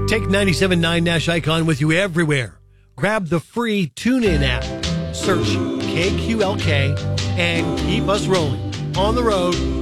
Take 97.9 Nash Icon with you everywhere. Grab the free TuneIn app. Search KQLK and keep us rolling on the road